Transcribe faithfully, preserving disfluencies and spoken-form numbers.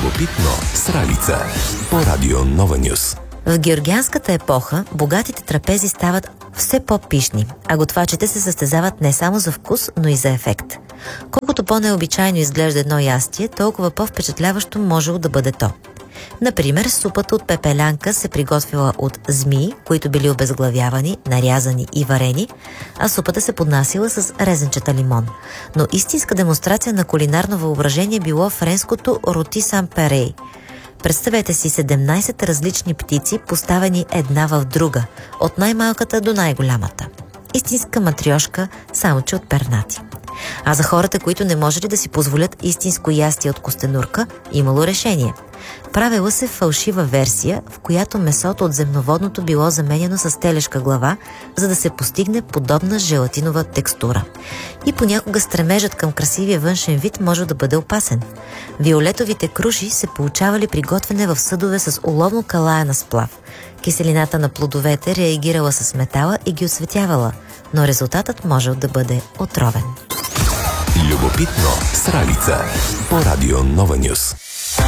Любопитно с Ралица по Радио Нова Нюс. В георгианската епоха богатите трапези стават все по-пищни, а готвачите се състезават не само за вкус, но и за ефект. Колкото по-необичайно изглежда едно ястие, толкова по-впечатляващо можело да бъде то. Например, супата от пепелянка се приготвила от змии, които били обезглавявани, нарязани и варени, а супата се поднасила с резенчета лимон. Но истинска демонстрация на кулинарно въображение било френското роти сан перей. Представете си седемнайсет различни птици, поставени една в друга, от най-малката до най-голямата. Истинска матриошка, само че от пернати. А за хората, които не можели да си позволят истинско ястие от костенурка, имало решение. Правила се фалшива версия, в която месото от земноводното било заменено с телешка глава, за да се постигне подобна желатинова текстура. И понякога стремежът към красивия външен вид може да бъде опасен. Виолетовите круши се получавали при готвене в съдове с уловно калаяна сплав. Киселината на плодовете реагирала с метала и ги осветявала, но резултатът можел да бъде отровен. Любопитно с Ралица по Радио Нова Нюс.